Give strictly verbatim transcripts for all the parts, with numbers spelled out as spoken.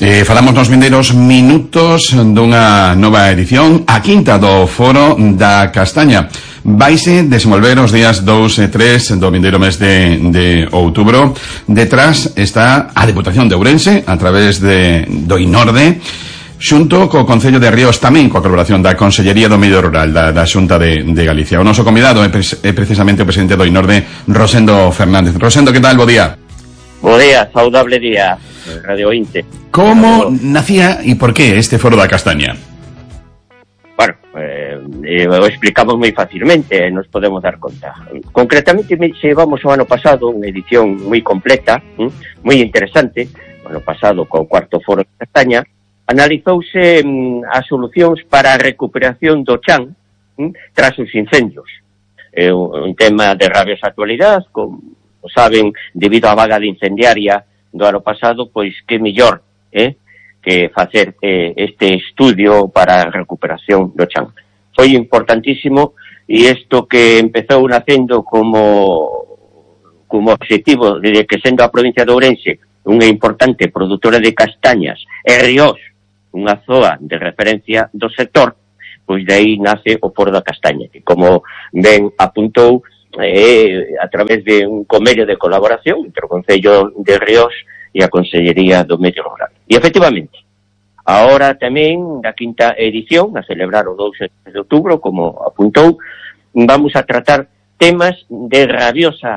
Eh, falamos nos vindeiros minutos dunha nova edición, a quinta do Foro da Castaña. Vaise desenvolver os días dous e tres do vindeiro mes de, de outubro. Detrás está a Deputación de Ourense, a través de do INORDE, xunto co Concello de Ríos, tamén coa colaboración da Consellería do Medio Rural da, da Xunta de, de Galicia. O noso convidado é, é precisamente o presidente do INORDE, Rosendo Fernández. Rosendo, que tal? Bo día. Bo día, saudable día, Radio Ointe. Como nacía e por qué este Foro da Castaña? Bueno, eh, eh, o explicamos moi facilmente, eh, nos podemos dar conta. Concretamente, llevamos o ano pasado unha edición moi completa, hm, moi interesante. O ano pasado, co cuarto Foro da Castaña, analizouse hm, as solucións para a recuperación do chan hm, tras os incendios. É eh, un tema de rabiosa actualidade, como saben, debido á vaga de incendiaria do ano pasado, pois que mellor eh, que facer eh, este estudio para a recuperación do chan. Foi importantísimo, e isto que empezou nacendo como como objetivo de que, sendo a provincia de Ourense unha importante produtora de castañas e Ríos, unha zoa de referencia do sector, pois de aí nace o Foro da Castaña, que, como ben apuntou, eh, a través de un convenio de colaboración entre o Concello de Ríos e a Consellería do Medio Rural. E, efectivamente, agora tamén, na quinta edición, a celebrar o dous de outubro, como apuntou, vamos a tratar temas de rabiosa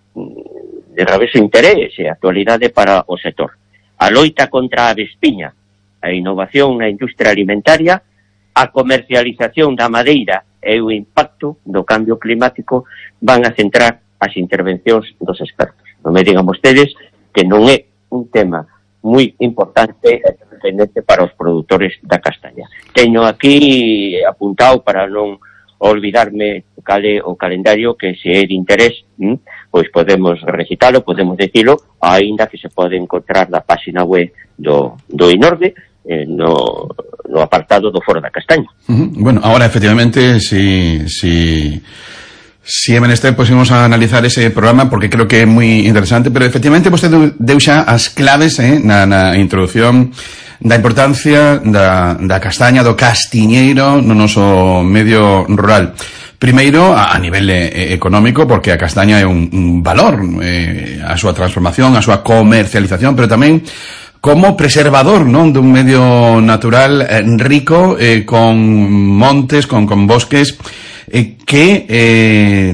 de rabioso interés e actualidade para o sector. A loita contra a vespiña, a innovación na industria alimentaria, a comercialización da madeira e o impacto do cambio climático van a centrar as intervencións dos expertos. Non me digan vostedes que non é un tema moi importante e trascendente para os produtores da castaña. Teño aquí apuntado, para non olvidarme cal é o calendario, que se é de interés, hm, pois podemos recitalo, podemos decilo, aínda que se pode encontrar na página web do, do INORDE, eh, no, no apartado do Foro da Castaña. Uh-huh. Bueno, ahora efectivamente, si... si... Si é menester, pois imos a analizar ese programa, porque creo que é moi interesante, pero efectivamente vostede deu xa as claves eh, na, na introducción da importancia da, da castaña, do castiñeiro no noso medio rural. Primeiro, a, a nivel eh, económico, porque a castaña é un, un valor, eh, a súa transformación, a súa comercialización, pero tamén como preservador, non, dun medio natural eh, rico, eh, con montes, con, con bosques, eh, que eh,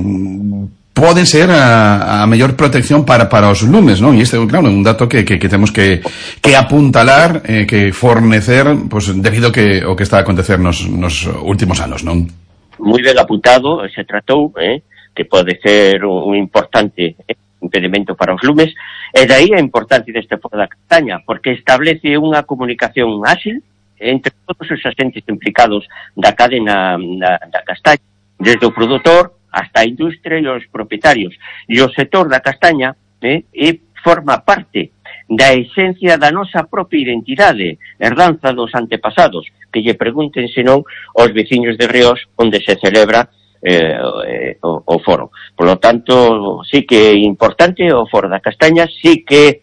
poden ser a, a mellor protección para, para os lumes, non? E este, claro, é un dato que, que, que temos que, que apuntalar, eh, que fornecer, pues, debido que o que está a acontecer nos, nos últimos anos, non? Moi ben apuntado, se tratou, eh, que pode ser un, un importante eh, impedimento para os lumes, e dai a importancia deste Foro da Castaña, porque establece unha comunicación áxil entre todos os agentes implicados da cadena da, da castaña, desde o produtor hasta a industria e os propietarios. E o sector da castaña eh, e forma parte da esencia da nosa propia identidade, herdanza dos antepasados, que lle pregunten senón aos veciños de Ríos onde se celebra eh, eh, o, o foro. Por lo tanto, sí que é importante o Foro da Castaña, sí que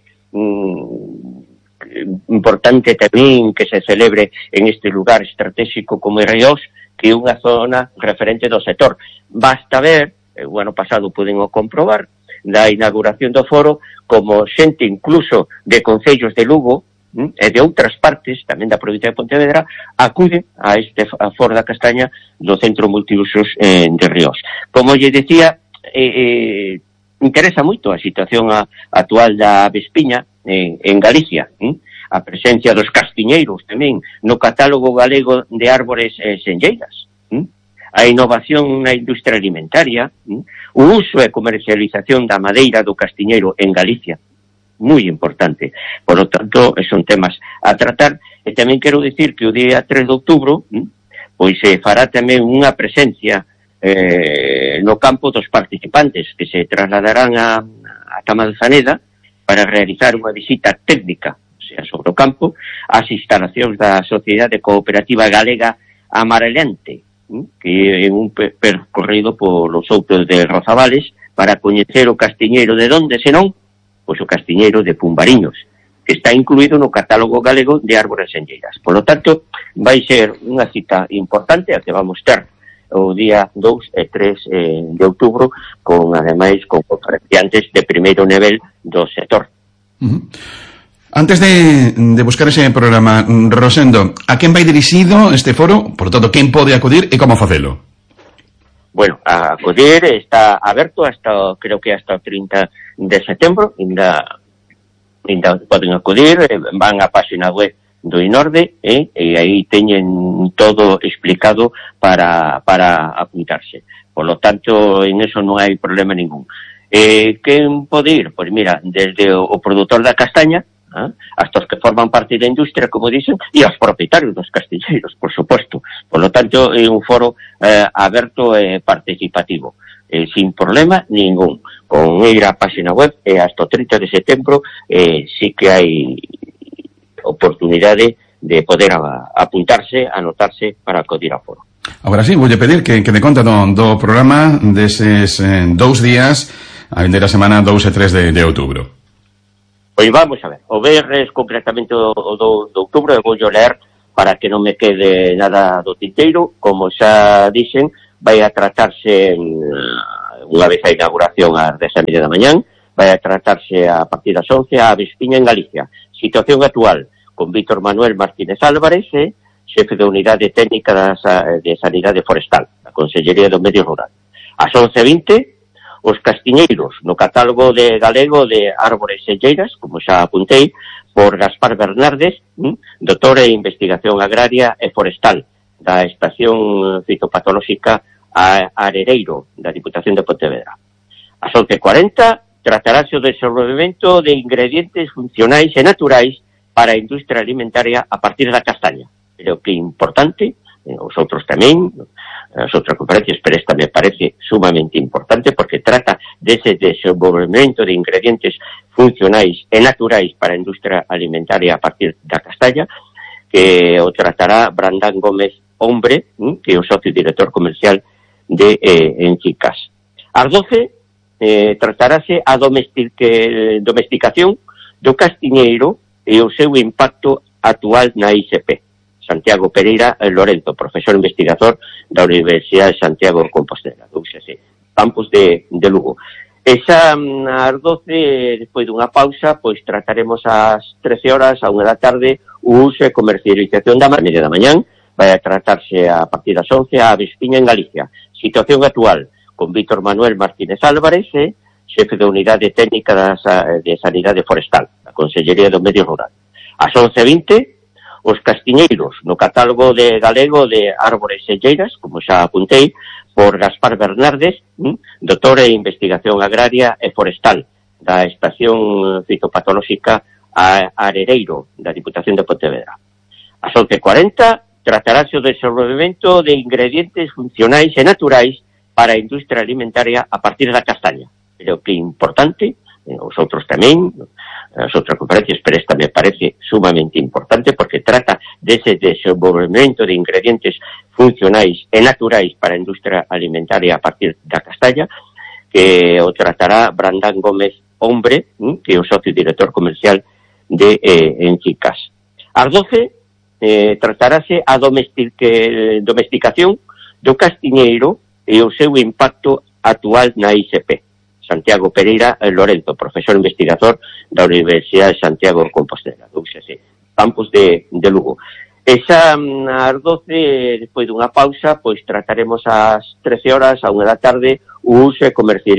mm, importante tamén que se celebre en este lugar estratégico como é Ríos, que é unha zona referente do sector. Basta ver, o ano pasado puden o comprobar, da inauguración do foro, como xente incluso de concellos de Lugo hm, e de outras partes, tamén da provincia de Pontevedra, acude a este a Foro da Castaña do Centro Multiusos eh, de Ríos. Como lle decía, eh, eh, interesa moito a situación a, actual da vespiña eh, en Galicia, hm? A presencia dos castiñeiros tamén no catálogo galego de árbores eh, senlleiras, hm? A innovación na industria alimentaria, hm? O uso e comercialización da madeira do castiñeiro en Galicia, moi importante. Por lo tanto, son temas a tratar, e tamén quero dicir que o día tres de outubro hm? pois se eh, fará tamén unha presencia eh, no campo dos participantes, que se trasladarán a, a Tamanzaneda para realizar unha visita técnica sobre o campo, as instalacións da Sociedade Cooperativa Galega Amarelante, que é un percorrido polos outros de Rozavales para coñecer o castiñeiro de donde, senón, pois o castiñeiro de Pumbariños, que está incluído no catálogo galego de árbores enlleiras. Por lo tanto, vai ser unha cita importante a que vamos ter o día dous e tres eh, de outubro, con, ademais, con conferenciantes de primeiro nivel do sector. Uh-huh. Antes de, de buscar ese programa, Rosendo, a quen vai dirixido este foro? Por tanto, quen pode acudir e como facelo? Bueno, a acudir está aberto hasta, creo que hasta o trinta de setembro, ainda, ainda poden acudir, van á página web do INORDE, eh, e aí teñen todo explicado para, para apuntarse. Por lo tanto, en eso non hai problema ningún. Eh, quen pode ir? Pois mira, desde o, o produtor da castaña, ¿eh? hasta os que forman parte da industria, como dicen, e os propietarios dos castilleiros, por suposto. Por lo tanto, é un foro eh, aberto e participativo, eh, sin problema ningún. Con ir á página web e hasta o trinta de setembro eh, sí que hai oportunidade de poder a, apuntarse, anotarse para acudir ao foro. Agora sí, voulle pedir que, que me conta do, do programa deses eh, dous días, a vindeira semana dous e tres de, de outubro. Pois vamos a ver, o verres concretamente o, o do, do outubro, eu vou ler para que non me quede nada do tinteiro. Como xa dixen, vai a tratarse unha vez a inauguración ás dez e media da mañán, vai a tratarse a partir das once a Vespiña en Galicia. Situación actual, con Víctor Manuel Martínez Álvarez, eh, xefe de Unidade Técnica da, de Sanidade Forestal, da Consellería do Medio Rural. Ás once e vinte, os castiñeiros no catálogo de galego de árbores enlleiras, como xa apuntei, por Gaspar Bernardes, hm, doutor en Investigación Agraria e Forestal, da Estación Fitopatolóxica a Arereiro, da Diputación de Pontevedra. Ás once e cuarenta, tratarase o desenvolvemento de ingredientes funcionais e naturais para a industria alimentaria a partir da castaña. Creo que é importante, os outros tamén, as outras conferencias, pero esta me parece sumamente importante porque trata dese desenvolvemento de ingredientes funcionais e naturais para a industria alimentaria a partir da castaña, que o tratará Brandán Gómez Hombre, que é o socio director comercial de eh, Enchicas. Ás doce, eh, tratarase a domestic, domesticación do castiñeiro e o seu impacto actual na I S P. Santiago Pereira Lorenzo, profesor investigador da Universidade de Santiago de Compostela, do U C C, campus de, de Lugo. Esa, ás doce, despois dunha pausa, pois trataremos ás trece horas, a unha da tarde, o uso e comercialización da media da mañán. Vai a tratarse a partir das once a Vespiña en Galicia. Situación actual, con Víctor Manuel Martínez Álvarez, eh, xefe de Unidade Técnica da, de Sanidade Forestal, da Consellería do Medio Rural. Ás once e vinte, os castiñeiros no catálogo de galego de árbores enlleiras, como xa apuntei, por Gaspar Bernardes, hm, doutor en Investigación Agraria e Forestal, da Estación Fitopatolóxica a Arereiro, da Diputación de Pontevedra. Ás once e cuarenta, tratarase o desenvolvemento de ingredientes funcionais e naturais para a industria alimentaria a partir da castaña. Creo que é importante, os outros tamén, as outras conferencias, pero esta me parece sumamente importante porque trata dese desenvolvemento de ingredientes funcionais e naturais para a industria alimentaria a partir da castaña, que o tratará Brandán Gómez Hombre, que é o socio director comercial de eh, Enchicas. Ás doce, eh, tratarase a domestic, domesticación do castiñeiro e o seu impacto actual na I S P. Santiago Pereira Lorenzo, profesor investigador da Universidade de Santiago de Compostela, do U C C, campus de, de Lugo. Esa, ás doce, despois dunha pausa, pois trataremos ás trece horas, a unha da tarde, o uso e comercialización